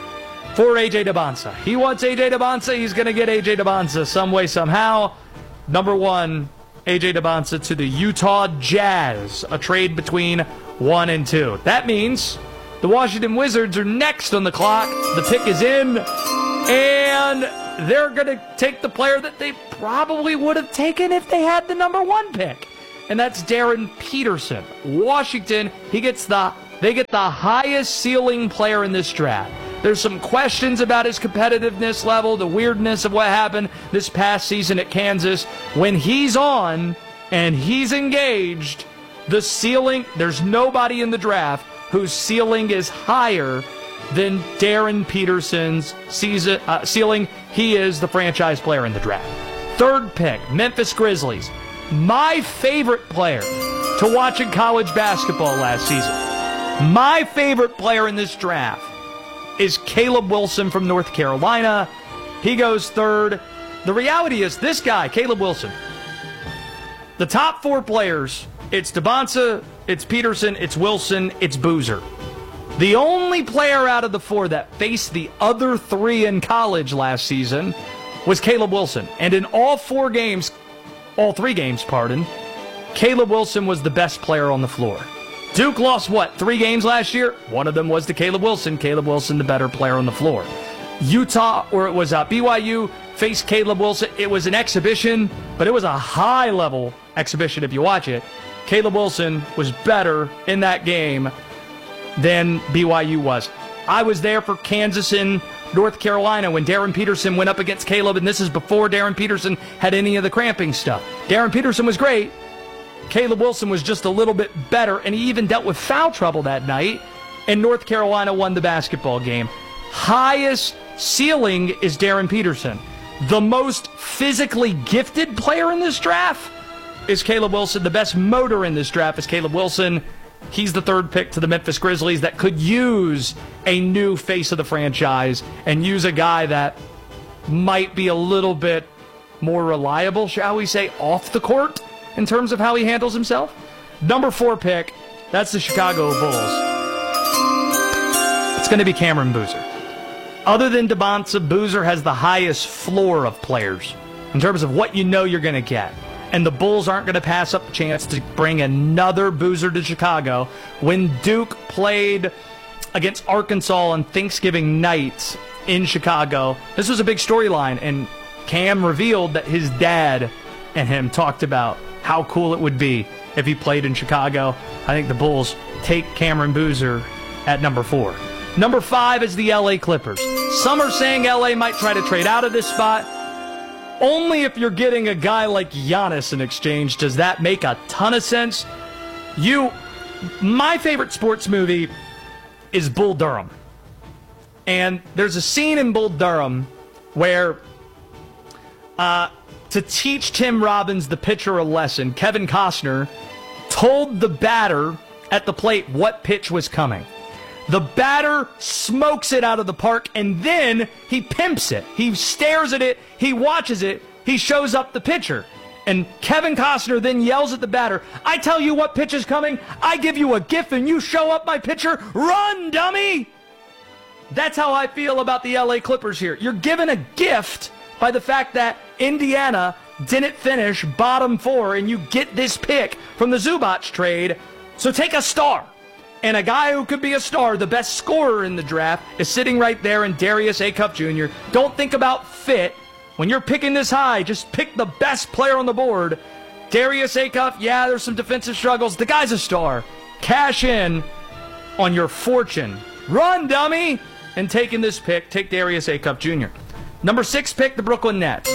for A.J. Dybantsa. He wants A.J. Dybantsa. He's going to get A.J. Dybantsa some way, somehow. Number 1, A.J. Dybantsa to the Utah Jazz, a trade between 1 and 2. That means the Washington Wizards are next on the clock. The pick is in, and they're going to take the player that they probably would have taken if they had the number 1 pick, and that's Darren Peterson. Washington, they get the highest ceiling player in this draft. There's some questions about his competitiveness level, the weirdness of what happened this past season at Kansas. When he's on and he's engaged, the ceiling, there's nobody in the draft whose ceiling is higher than Darren Peterson's ceiling. He is the franchise player in the draft. 3rd pick, Memphis Grizzlies. My favorite player to watch in college basketball last season. My favorite player in this draft is Caleb Wilson from North Carolina. He goes 3rd. The reality is this guy, Caleb Wilson, the top 4 players, it's Dybantsa, it's Peterson, it's Wilson, it's Boozer. The only player out of the 4 that faced the other 3 in college last season was Caleb Wilson. And in all 3 games, Caleb Wilson was the best player on the floor. Duke lost, 3 games last year? One of them was to Caleb Wilson. Caleb Wilson, the better player on the floor. Utah, or it was BYU, faced Caleb Wilson. It was an exhibition, but it was a high-level exhibition if you watch it. Caleb Wilson was better in that game than BYU was. I was there for Kansas and North Carolina when Darren Peterson went up against Caleb, and this is before Darren Peterson had any of the cramping stuff. Darren Peterson was great. Caleb Wilson was just a little bit better, and he even dealt with foul trouble that night, and North Carolina won the basketball game. Highest ceiling is Darren Peterson. The most physically gifted player in this draft is Caleb Wilson. The best motor in this draft is Caleb Wilson. He's the 3rd pick to the Memphis Grizzlies that could use a new face of the franchise and use a guy that might be a little bit more reliable, shall we say, off the court in terms of how he handles himself. Number 4 pick, that's the Chicago Bulls. It's going to be Cameron Boozer. Other than Dybantsa, Boozer has the highest floor of players in terms of what you know you're going to get. And the Bulls aren't going to pass up the chance to bring another Boozer to Chicago. When Duke played against Arkansas on Thanksgiving night in Chicago, this was a big storyline, and Cam revealed that his dad and him talked about how cool it would be if he played in Chicago. I think the Bulls take Cameron Boozer at number 4. Number 5 is the LA Clippers. Some are saying LA might try to trade out of this spot. Only if you're getting a guy like Giannis in exchange does that make a ton of sense. My favorite sports movie is Bull Durham. And there's a scene in Bull Durham where to teach Tim Robbins, the pitcher, a lesson, Kevin Costner told the batter at the plate what pitch was coming. The batter smokes it out of the park, and then he pimps it. He stares at it. He watches it. He shows up the pitcher. And Kevin Costner then yells at the batter, I tell you what pitch is coming. I give you a gift, and you show up my pitcher. Run, dummy! That's how I feel about the LA Clippers here. You're given a gift by the fact that Indiana didn't finish bottom 4, and you get this pick from the Zubac trade. So take a star. And a guy who could be a star, the best scorer in the draft, is sitting right there in Darius Acuff Jr. Don't think about fit. When you're picking this high, just pick the best player on the board. Darius Acuff, yeah, there's some defensive struggles. The guy's a star. Cash in on your fortune. Run, dummy! And taking this pick, take Darius Acuff Jr. Number 6 pick, the Brooklyn Nets.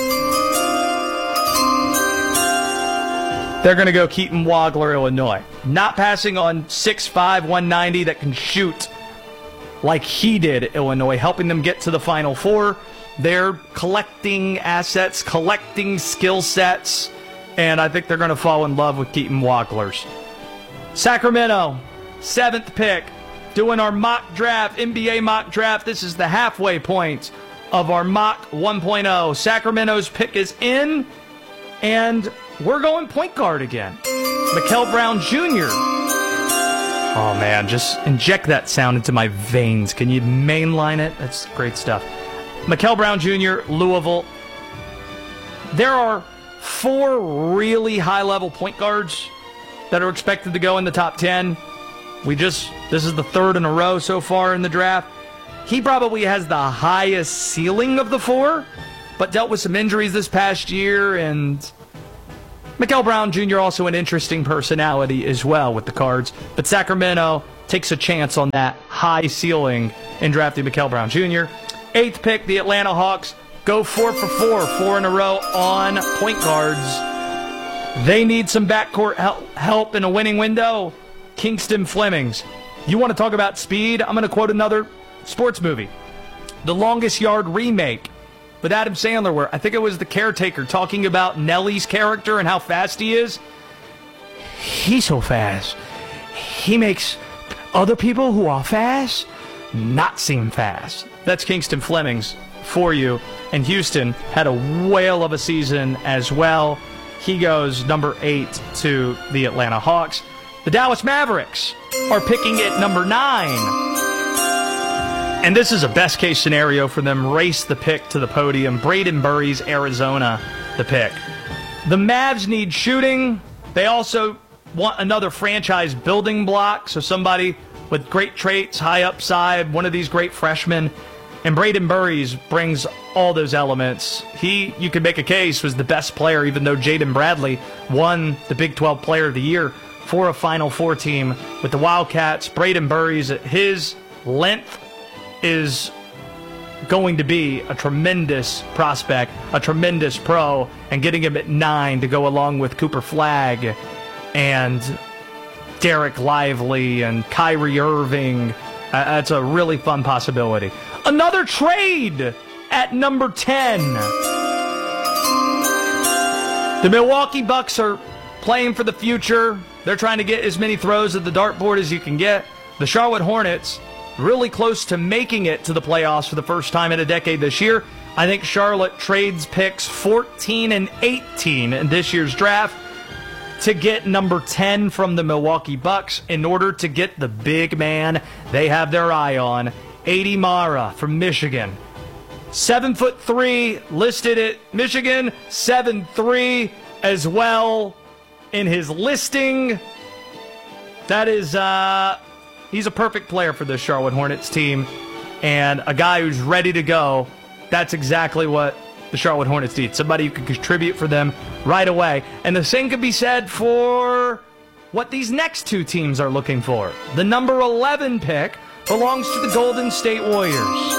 They're going to go Keaton Wagler, Illinois. Not passing on 6'5", 190 that can shoot like he did at Illinois, helping them get to the Final Four. They're collecting assets, collecting skill sets, and I think they're going to fall in love with Keaton Waglers. Sacramento, 7th pick, doing our mock draft, NBA mock draft. This is the halfway point of our mock 1.0. Sacramento's pick is in, and we're going point guard again. Mikel Brown Jr. Oh, man, just inject that sound into my veins. Can you mainline it? That's great stuff. Mikel Brown Jr., Louisville. There are 4 really high-level point guards that are expected to go in the top 10. This is the 3rd in a row so far in the draft. He probably has the highest ceiling of the 4, but dealt with some injuries this past year, and Mikel Brown Jr. also an interesting personality as well with the Cards. But Sacramento takes a chance on that high ceiling in drafting Mikel Brown Jr. 8th pick, the Atlanta Hawks go 4 for 4 in a row on point guards. They need some backcourt help in a winning window. Kingston Flemings. You want to talk about speed? I'm going to quote another sports movie. The Longest Yard remake with Adam Sandler, where I think it was The Caretaker talking about Nelly's character and how fast he is. He's so fast. He makes other people who are fast not seem fast. That's Kingston Flemings for you. And Houston had a whale of a season as well. He goes number 8 to the Atlanta Hawks. The Dallas Mavericks are picking at number 9. And this is a best-case scenario for them. Race the pick to the podium. Braden Burries, Arizona, the pick. The Mavs need shooting. They also want another franchise building block, so somebody with great traits, high upside, one of these great freshmen. And Braden Burries brings all those elements. He, you could make a case, was the best player, even though Jaden Bradley won the Big 12 Player of the Year for a Final Four team with the Wildcats. Braden Burries, at his length, is going to be a tremendous prospect, a tremendous pro, and getting him at 9 to go along with Cooper Flagg and Derek Lively and Kyrie Irving. That's a really fun possibility. Another trade at number 10. The Milwaukee Bucks are playing for the future. They're trying to get as many throws at the dartboard as you can get. The Charlotte Hornets, really close to making it to the playoffs for the first time in a decade this year. I think Charlotte trades picks 14 and 18 in this year's draft to get number 10 from the Milwaukee Bucks in order to get the big man they have their eye on, Adi Mara from Michigan. 7'3", listed at Michigan, 7'3" as well in his listing. That is, he's a perfect player for the Charlotte Hornets team and a guy who's ready to go. That's exactly what the Charlotte Hornets need. Somebody who can contribute for them right away. And the same could be said for what these next 2 teams are looking for. The number 11 pick belongs to the Golden State Warriors.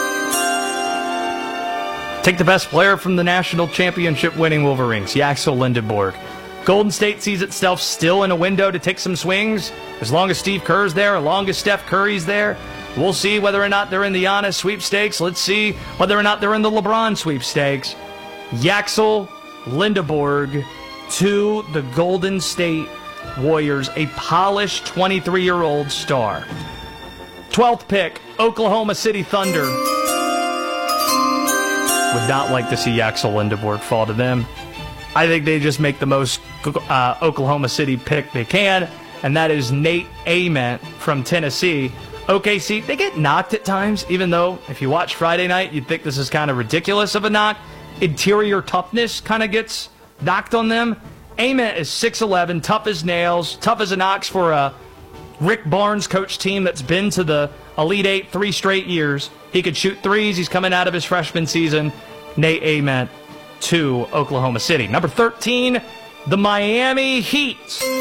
Take the best player from the national championship winning Wolverines, Yaxel Lindenborg. Golden State sees itself still in a window to take some swings. As long as Steve Kerr's there, as long as Steph Curry's there, we'll see whether or not they're in the Giannis sweepstakes. Let's see whether or not they're in the LeBron sweepstakes. Yaxel Lindenborg to the Golden State Warriors, a polished 23-year-old star. 12th pick, Oklahoma City Thunder. Would not like to see Yaxel Lindenborg fall to them. I think they just make the most Oklahoma City pick they can, and that is Nate Ament from Tennessee. OKC, they get knocked at times, even though if you watch Friday night, you'd think this is kind of ridiculous of a knock. Interior toughness kind of gets knocked on them. Ament is 6'11", tough as nails, tough as an ox for a Rick Barnes coach team that's been to the Elite Eight 3 straight years. He could shoot threes. He's coming out of his freshman season. Nate Ament to Oklahoma City. Number 13, the Miami Heat.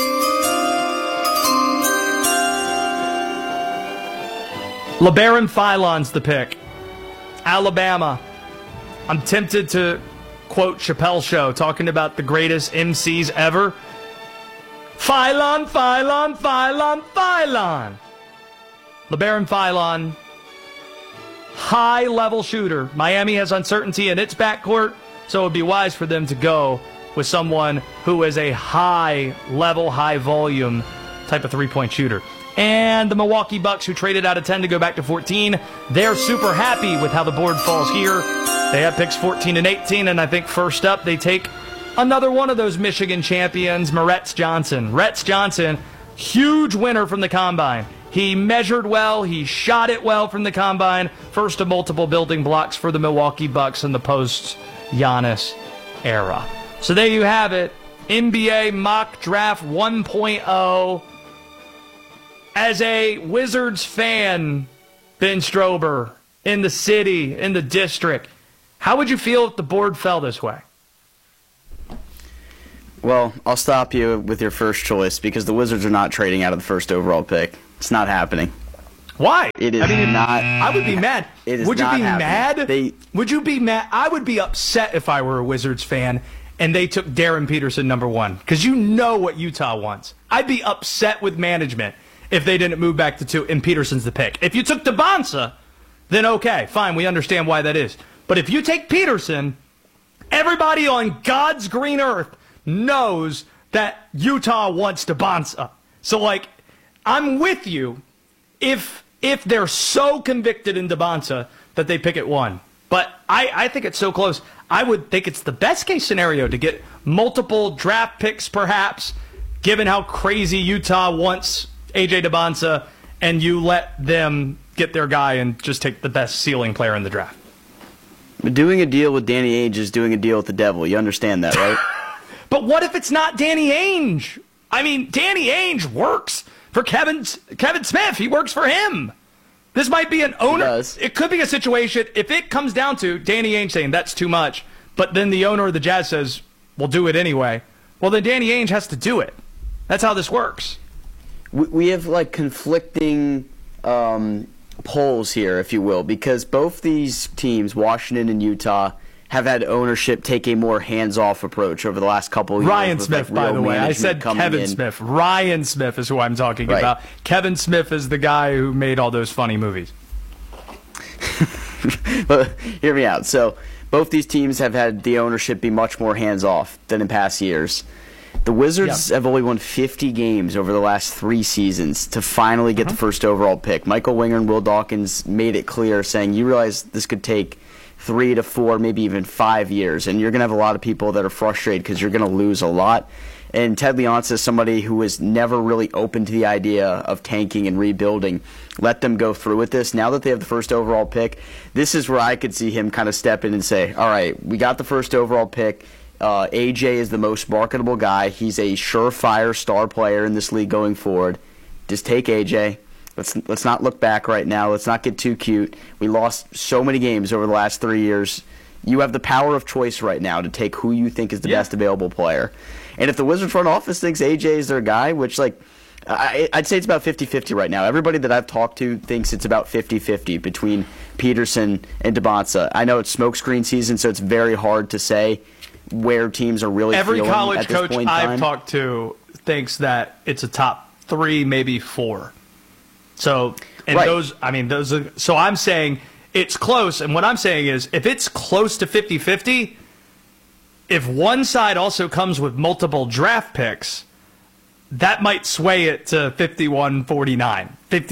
LeBaron Philon's the pick. Alabama. I'm tempted to quote Chappelle's Show, talking about the greatest MCs ever. Philon, Philon, Philon, Philon. LeBaron Philon, high-level shooter. Miami has uncertainty in its backcourt, so it would be wise for them to go with someone who is a high-level, high-volume type of three-point shooter. And the Milwaukee Bucks, who traded out of 10 to go back to 14, they're super happy with how the board falls here. They have picks 14 and 18, and I think first up they take another one of those Michigan champions, Moretz Johnson. Retz Johnson, huge winner from the Combine. He measured well. He shot it well from the combine. First of multiple building blocks for the Milwaukee Bucks in the post-Giannis era. So there you have it. NBA Mock Draft 1.0. As a Wizards fan, Ben Strober, in the city, in the district, how would you feel if the board fell this way? Well, I'll stop you with your first choice because the Wizards are not trading out of the first overall pick. It's not happening. Why? It is not. I would be mad. It is would you not be happening. mad? Would you be mad? I would be upset if I were a Wizards fan and they took Darren Peterson number 1 because you know what Utah wants. I'd be upset with management if they didn't move back to 2 and Peterson's the pick. If you took DeBonsa, then okay, fine, we understand why that is. But if you take Peterson, everybody on God's green earth knows that Utah wants DeBonsa. So, like, I'm with you if they're so convicted in DeBonsa that they pick at 1. But I think it's so close. I would think it's the best case scenario to get multiple draft picks, perhaps, given how crazy Utah wants A.J. DeBonsa, and you let them get their guy and just take the best ceiling player in the draft. But doing a deal with Danny Ainge is doing a deal with the devil. You understand that, right? But what if it's not Danny Ainge? I mean, Danny Ainge works for Kevin Smith. He works for him. This might be an owner. It could be a situation, if it comes down to Danny Ainge saying that's too much, but then the owner of the Jazz says, we'll do it anyway. Well, then Danny Ainge has to do it. That's how this works. We have, like, conflicting polls here, if you will, because both these teams, Washington and Utah, have had ownership take a more hands-off approach over the last couple of years. Ryan Smith, by the way. I said Kevin Smith. Ryan Smith is who I'm talking about. Kevin Smith is the guy who made all those funny movies. But hear me out. So both these teams have had the ownership be much more hands-off than in past years. The Wizards have only won 50 games over the last 3 seasons to finally get the first overall pick. Michael Winger and Will Dawkins made it clear, saying, you realize this could take 3 to 4, maybe even 5 years, and you're going to have a lot of people that are frustrated because you're going to lose a lot. And Ted Leonsis is somebody who was never really open to the idea of tanking and rebuilding. Let them go through with this. Now that they have the first overall pick, this is where I could see him kind of step in and say, all right, we got the first overall pick. AJ is the most marketable guy. He's a surefire star player in this league going forward. Just take AJ. Let's not look back right now. Let's not get too cute. We lost so many games over the last 3 years. You have the power of choice right now to take who you think is the best available player. And if the Wizards front office thinks AJ is their guy, which, like, I'd say it's about 50-50 right now. Everybody that I've talked to thinks it's about 50-50 between Peterson and DeBonsa. I know it's smokescreen season, so it's very hard to say where teams are really feeling at this point in time. Every college coach I've talked to thinks that it's a top 3, maybe 4. So, and those are, so I'm saying it's close, and what I'm saying is if it's close to 50-50, if one side also comes with multiple draft picks, that might sway it to 51-49,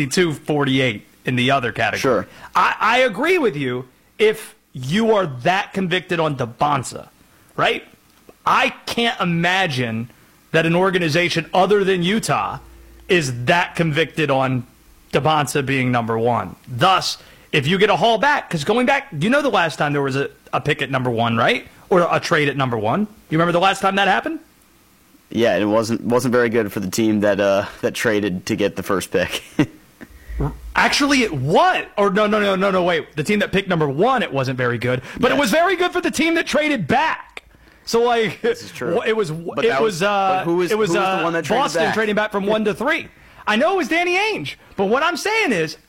52-48 in the other category. Sure. I agree with you if you are that convicted on DeBonsa, right? I can't imagine that an organization other than Utah is that convicted on DeBonsa being number 1. Thus, if you get a haul back, because going back, you know the last time there was a pick at number 1, right? Or a trade at number 1. You remember the last time that happened? Yeah, and it wasn't very good for the team that traded to get the first pick. Actually, it was. Or no, wait. The team that picked number 1, it wasn't very good. But it was very good for the team that traded back. So, like, this is true. It was who was the one that traded Boston back? trading back from 1 to 3. I know it was Danny Ainge, but what I'm saying is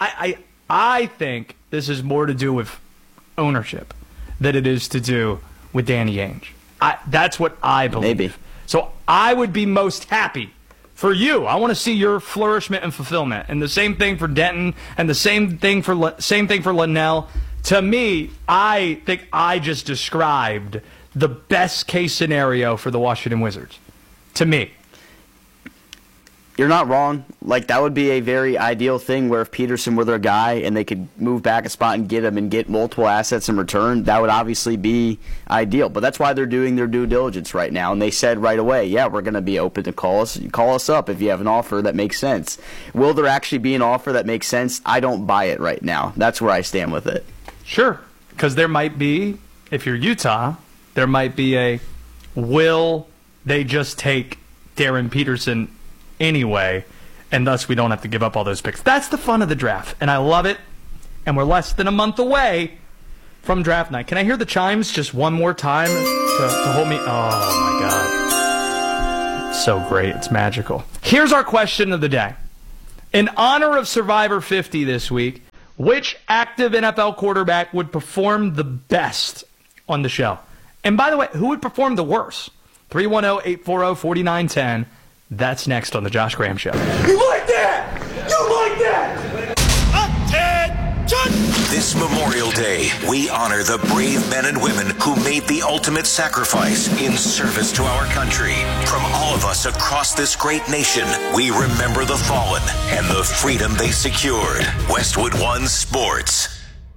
I think this is more to do with ownership than it is to do with Danny Ainge. That's what I believe. Maybe. So I would be most happy for you. I want to see your flourishment and fulfillment, and the same thing for Denton, and the same thing for Linnell. To me, I think I just described the best case scenario for the Washington Wizards. To me. You're not wrong. Like, that would be a very ideal thing where if Peterson were their guy and they could move back a spot and get him and get multiple assets in return, that would obviously be ideal. But that's why they're doing their due diligence right now. And they said right away, yeah, we're going to be open to call us up if you have an offer that makes sense. Will there actually be an offer that makes sense? I don't buy it right now. That's where I stand with it. Sure, because there might be, if you're Utah, there might be will they just take Darren Peterson anyway, and thus we don't have to give up all those picks. That's the fun of the draft, and I love it. And we're less than a month away from draft night. Can I hear the chimes just one more time to hold me? Oh, my God. It's so great. It's magical. Here's our question of the day. In honor of Survivor 50 this week, which active NFL quarterback would perform the best on the show? And by the way, who would perform the worst? 310-840-4910. That's next on the Josh Graham Show. You like that? You like that? Attention! This Memorial Day, we honor the brave men and women who made the ultimate sacrifice in service to our country. From all of us across this great nation, we remember the fallen and the freedom they secured. Westwood One Sports.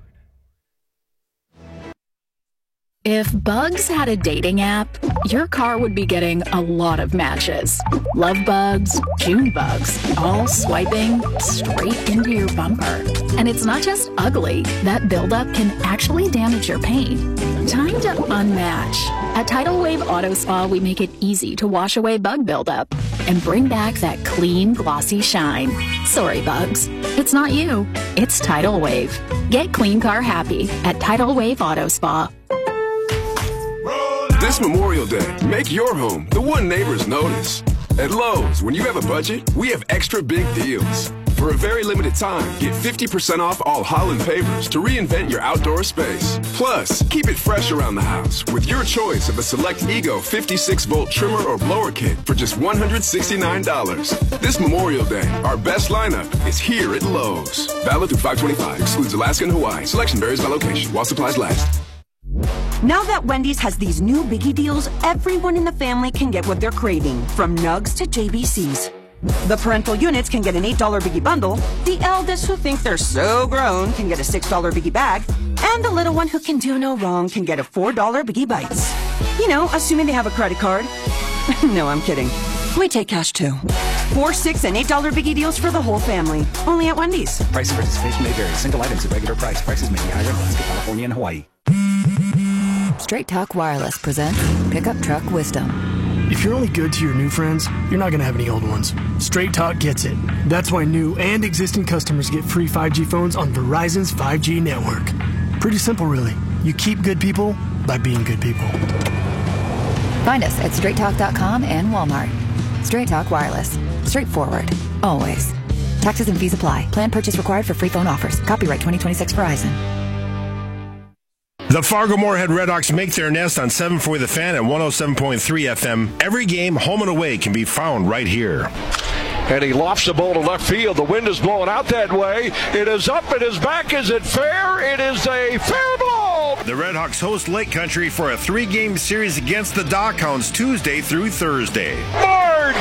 If Bugs had a dating app, your car would be getting a lot of matches. Love bugs, June bugs, all swiping straight into your bumper. And it's not just ugly. That buildup can actually damage your paint. Time to unmatch. At Tidal Wave Auto Spa, we make it easy to wash away bug buildup and bring back that clean, glossy shine. Sorry, bugs. It's not you. It's Tidal Wave. Get clean car happy at Tidal Wave Auto Spa. This Memorial Day, make your home the one neighbors notice. At Lowe's, when you have a budget, we have extra big deals. For a very limited time, get 50% off all Holland pavers to reinvent your outdoor space. Plus, keep it fresh around the house with your choice of a Select Ego 56-volt trimmer or blower kit for just $169. This Memorial Day, our best lineup is here at Lowe's. Valid through 5/25, excludes Alaska and Hawaii. Selection varies by location while supplies last. Now that Wendy's has these new biggie deals, everyone in the family can get what they're craving, from nugs to JBCs. The parental units can get an $8 biggie bundle, the eldest who think they're so grown can get a $6 biggie bag, and the little one who can do no wrong can get a $4 biggie bites. You know, assuming they have a credit card. No, I'm kidding. We take cash too. $4, $6, and $8 biggie deals for the whole family. Only at Wendy's. Price and participation may vary. Single items at regular price. Prices may be higher in Alaska, California, and Hawaii. Straight Talk Wireless presents Pickup Truck Wisdom. If you're only good to your new friends, you're not going to have any old ones. Straight Talk gets it. That's why new and existing customers get free 5G phones on Verizon's 5G network. Pretty simple, really. You keep good people by being good people. Find us at straighttalk.com and Walmart. Straight Talk Wireless. Straightforward. Always. Taxes and fees apply. Plan purchase required for free phone offers. Copyright 2026 Verizon. The Fargo-Moorhead Redhawks make their nest on 740 The Fan at 107.3 FM. Every game, home and away, can be found right here. And he lofts the ball to left field. The wind is blowing out that way. It is up. It is back. Is it fair? It is a fair ball. The Redhawks host Lake Country for a 3-game series against the Dockhounds Tuesday through Thursday. Marge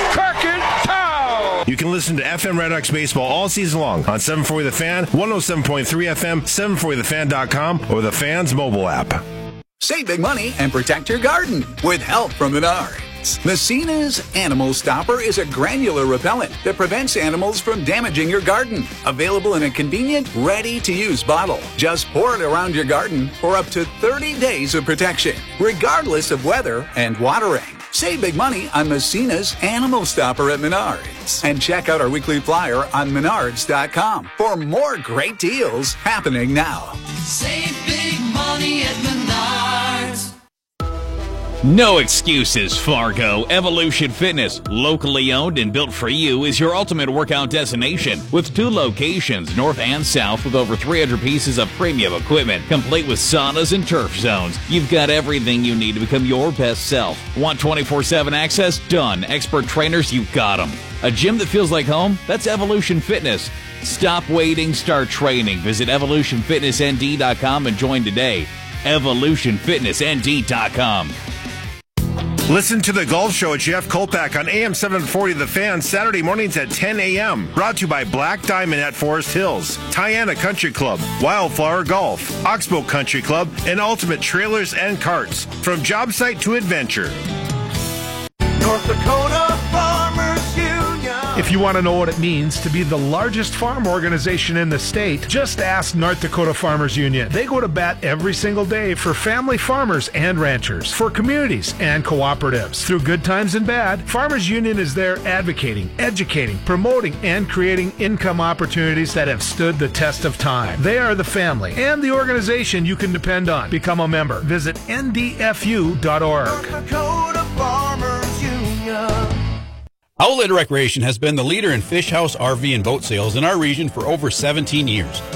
Kirkentau. You can listen to FM Redhawks baseball all season long on 740 The Fan, 107.3 FM, 740thefan.com, or the Fan's mobile app. Save big money and protect your garden with help from Menards. Messina's Animal Stopper is a granular repellent that prevents animals from damaging your garden. Available in a convenient, ready-to-use bottle. Just pour it around your garden for up to 30 days of protection, regardless of weather and watering. Save big money on Messina's Animal Stopper at Menards. And check out our weekly flyer on Menards.com for more great deals happening now. Save big money at Menards. No excuses, Fargo. Evolution Fitness, locally owned and built for you, is your ultimate workout destination with 2 locations, north and south, with over 300 pieces of premium equipment, complete with saunas and turf zones. You've got everything you need to become your best self. Want 24/7 access? Done. Expert trainers? You've got them. A gym that feels like home? That's Evolution Fitness. Stop waiting, start training. Visit evolutionfitnessnd.com and join today. evolutionfitnessnd.com. Listen to The Golf Show with Jeff Kolpak on AM 740 The Fan, Saturday mornings at 10 a.m. Brought to you by Black Diamond at Forest Hills, Tiana Country Club, Wildflower Golf, Oxbow Country Club, and Ultimate Trailers and Carts. From job site to adventure. North Dakota Farmers Union. If you want to know what it means to be the largest farm organization in the state, just ask North Dakota Farmers Union. They go to bat every single day for family farmers and ranchers, for communities and cooperatives. Through good times and bad, Farmers Union is there advocating, educating, promoting, and creating income opportunities that have stood the test of time. They are the family and the organization you can depend on. Become a member. Visit ndfu.org. North Dakota Farmers Union. Outlet Recreation has been the leader in fish house, RV, and boat sales in our region for over 17 years.